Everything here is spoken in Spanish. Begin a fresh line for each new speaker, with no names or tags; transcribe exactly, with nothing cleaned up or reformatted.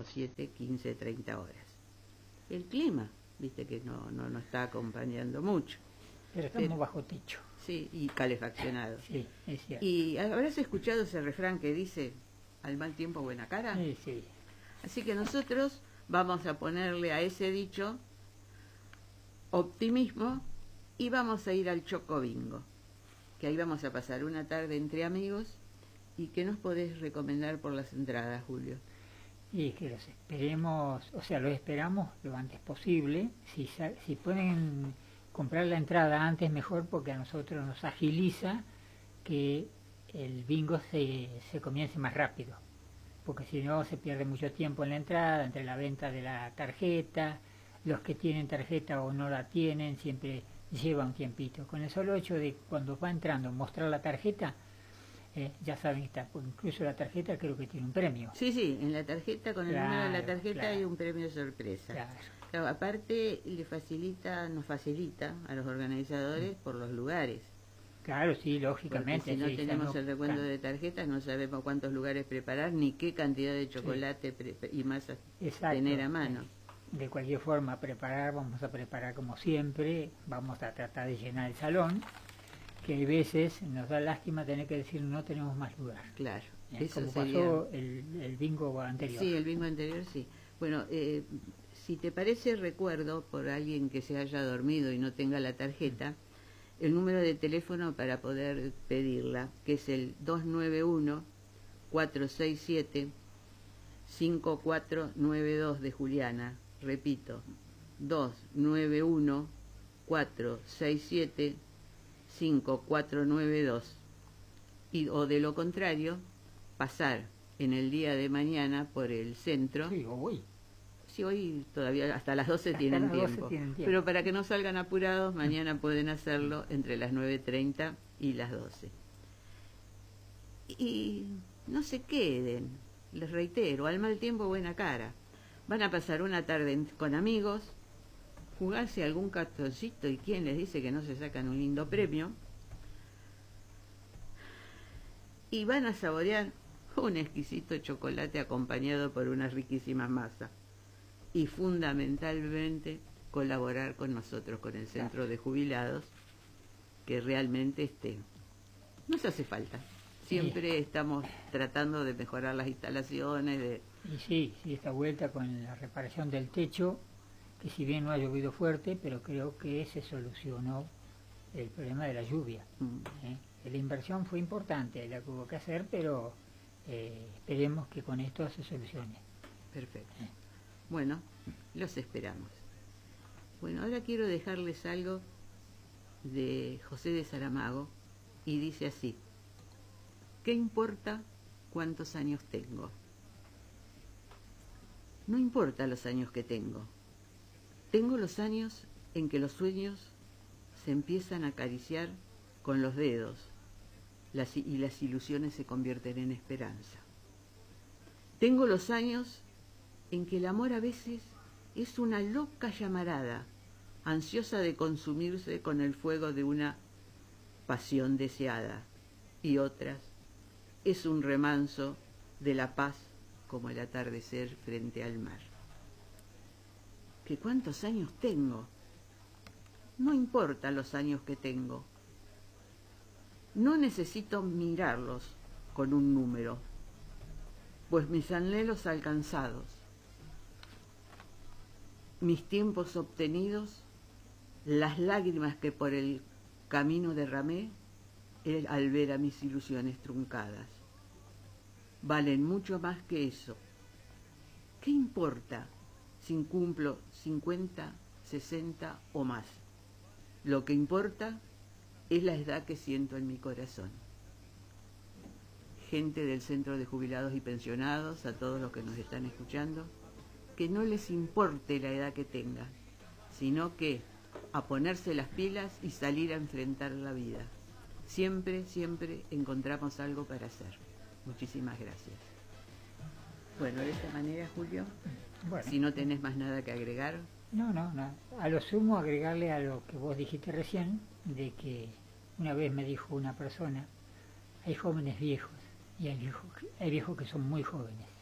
los siete, quince, treinta horas. El clima, viste que no, no nos está acompañando mucho.
Pero estamos
Pero,
bajo techo.
Sí, y calefaccionado.
Sí, es cierto.
¿Y habrás escuchado ese refrán que dice, al mal tiempo buena cara?
Sí, sí.
Así que nosotros vamos a ponerle a ese dicho optimismo y vamos a ir al Choco Bingo, que ahí vamos a pasar una tarde entre amigos. ¿Y qué nos podés recomendar por las entradas, Julio?
Y que los esperemos, o sea, los esperamos lo antes posible. Si, si pueden comprar la entrada antes, mejor, porque a nosotros nos agiliza que el bingo se, se comience más rápido. Porque si no, se pierde mucho tiempo en la entrada, entre la venta de la tarjeta. Los que tienen tarjeta o no la tienen, siempre lleva un tiempito. Con el solo hecho de cuando va entrando mostrar la tarjeta, Eh, ya saben que está, pues incluso la tarjeta creo que tiene un premio.
Sí, sí, en la tarjeta, con el
claro,
número de la tarjeta
claro.
hay un premio de sorpresa.
Claro.
Claro, aparte le facilita, nos facilita a los organizadores mm. por los lugares.
Claro, sí, lógicamente.
Porque si no
sí,
tenemos
no,
el recuento claro. de tarjetas, no sabemos cuántos lugares preparar, ni qué cantidad de chocolate sí. y masa Exacto. tener a mano.
De cualquier forma, preparar, vamos a preparar como siempre, vamos a tratar de llenar el salón, que hay veces nos da lástima tener que decir no tenemos más lugar.
Claro,
¿Eh?
eso
como
sería...
pasó el, el bingo anterior.
Sí, el bingo anterior sí. Bueno, eh, si te parece, recuerdo por alguien que se haya dormido y no tenga la tarjeta, el número de teléfono para poder pedirla, que es el dos nueve uno, cuatro seis siete, cinco cuatro nueve dos de Juliana. Repito, dos nueve uno, cuatro seis siete, cinco cuatro nueve dos. Y, o de lo contrario, pasar en el día de mañana por el centro.
Sí, hoy.
Sí, hoy todavía hasta las doce, hasta tienen,
las
tiempo.
doce tienen tiempo.
Pero para que no salgan apurados, mañana pueden hacerlo entre las nueve treinta y las doce. Y no se queden, les reitero, al mal tiempo buena cara. Van a pasar una tarde con amigos, jugarse algún cartoncito y quién les dice que no se sacan un lindo premio. Y van a saborear un exquisito chocolate acompañado por una riquísima masa. Y fundamentalmente colaborar con nosotros, con el Centro de Jubilados, que realmente este, nos hace falta. Siempre sí. estamos tratando de mejorar las instalaciones. De...
Y sí, sí, esta vuelta con la reparación del techo, que si bien no ha llovido fuerte, pero creo que se solucionó el problema de la lluvia. Mm. ¿eh? La inversión fue importante, la que hubo que hacer, pero eh, esperemos que con esto se solucione.
Perfecto. ¿Eh? Bueno, los esperamos. Bueno, ahora quiero dejarles algo de José de Saramago y dice así: ¿qué importa cuántos años tengo? No importa los años que tengo. Tengo los años en que los sueños se empiezan a acariciar con los dedos las, y las ilusiones se convierten en esperanza. Tengo los años en que el amor a veces es una loca llamarada, ansiosa de consumirse con el fuego de una pasión deseada, y otras es un remanso de la paz como el atardecer frente al mar. ¿Que cuántos años tengo? No importa los años que tengo. No necesito mirarlos con un número, pues mis anhelos alcanzados, mis tiempos obtenidos, las lágrimas que por el camino derramé al ver a mis ilusiones truncadas, valen mucho más que eso. ¿Qué importa si cumplo cincuenta, sesenta o más? Lo que importa es la edad que siento en mi corazón. Gente del Centro de Jubilados y Pensionados, a todos los que nos están escuchando, que no les importe la edad que tengan, sino que a ponerse las pilas y salir a enfrentar la vida. Siempre, siempre encontramos algo para hacer. Muchísimas gracias. Bueno, de esta manera, Julio, bueno, si no tenés más nada que agregar.
No, no, no. A lo sumo agregarle a lo que vos dijiste recién, de que una vez me dijo una persona, hay jóvenes viejos y hay viejos, hay viejos que son muy jóvenes.